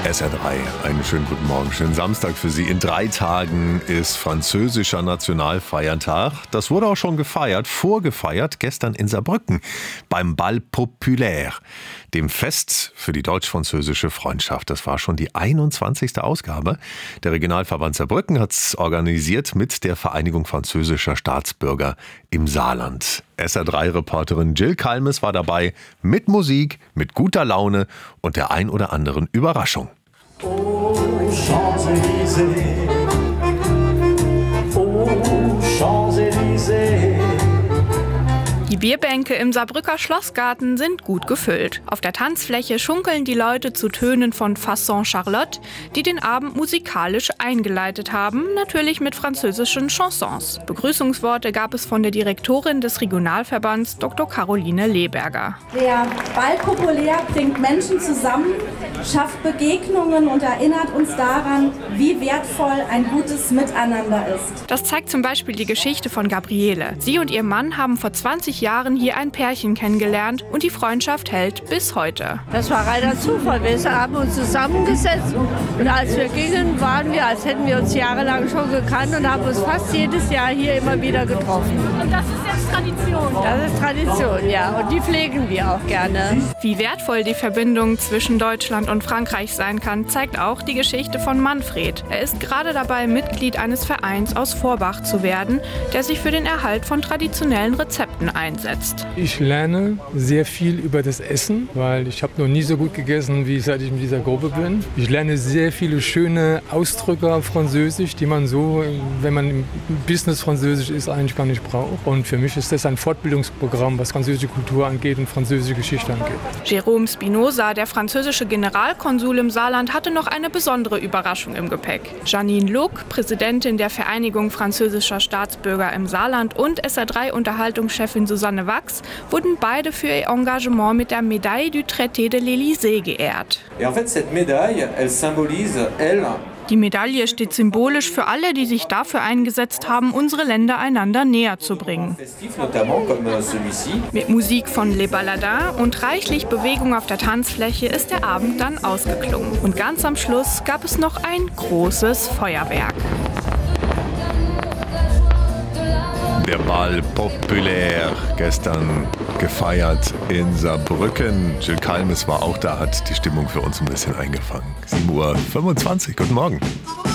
SR3, einen schönen guten Morgen, schönen Samstag für Sie. In 3 Tagen ist französischer Nationalfeiertag. Das wurde auch schon vorgefeiert, gestern in Saarbrücken beim Bal Populaire, dem Fest für die deutsch-französische Freundschaft. Das war schon die 21. Ausgabe. Der Regionalverband Saarbrücken hat es organisiert mit der Vereinigung französischer Staatsbürger im Saarland. SR3-Reporterin Jill Kalmes war dabei mit Musik, mit guter Laune und der ein oder anderen Überraschung. Oh, Champs-Élysées, oh, Champs-Élysées. Die Bierbänke im Saarbrücker Schlossgarten sind gut gefüllt. Auf der Tanzfläche schunkeln die Leute zu Tönen von Façon Charlotte, die den Abend musikalisch eingeleitet haben, natürlich mit französischen Chansons. Begrüßungsworte gab es von der Direktorin des Regionalverbands Dr. Caroline Lehberger. Der Bal Populaire bringt Menschen zusammen, schafft Begegnungen und erinnert uns daran, wie wertvoll ein gutes Miteinander ist. Das zeigt zum Beispiel die Geschichte von Gabriele. Sie und ihr Mann haben vor 20 Jahren hier ein Pärchen kennengelernt und die Freundschaft hält bis heute. Das war reiner Zufall. Wir haben uns zusammengesetzt und als wir gingen, waren wir, als hätten wir uns jahrelang schon gekannt und haben uns fast jedes Jahr hier immer wieder getroffen. Und das ist jetzt Tradition? Das ist Tradition, ja. Und die pflegen wir auch gerne. Wie wertvoll die Verbindung zwischen Deutschland und Frankreich sein kann, zeigt auch die Geschichte von Manfred. Er ist gerade dabei, Mitglied eines Vereins aus Vorbach zu werden, der sich für den Erhalt von traditionellen Rezepten einsetzt. Ich lerne sehr viel über das Essen, weil ich habe noch nie so gut gegessen, wie seit ich in dieser Gruppe bin. Ich lerne sehr viele schöne Ausdrücke auf Französisch, die man so, wenn man im Business Französisch ist, eigentlich gar nicht braucht. Und für mich ist das ein Fortbildungsprogramm, was französische Kultur angeht und französische Geschichte angeht. Jérôme Spinoza, der französische Generalkonsul im Saarland, hatte noch eine besondere Überraschung im Gepäck. Janine Luc, Präsidentin der Vereinigung französischer Staatsbürger im Saarland und SR3-Unterhaltungschefin Susanne Wachs, wurden beide für ihr Engagement mit der Médaille du Traité de l'Élysée geehrt. Et en fait, cette médaille, elle symbolise, Die Medaille steht symbolisch für alle, die sich dafür eingesetzt haben, unsere Länder einander näher zu bringen. Mit Musik von Les Baladins und reichlich Bewegung auf der Tanzfläche ist der Abend dann ausgeklungen. Und ganz am Schluss gab es noch ein großes Feuerwerk. Der Bal Populaire, gestern gefeiert in Saarbrücken. Jill Kalmes war auch da, hat die Stimmung für uns ein bisschen eingefangen. 7:25 Uhr, guten Morgen.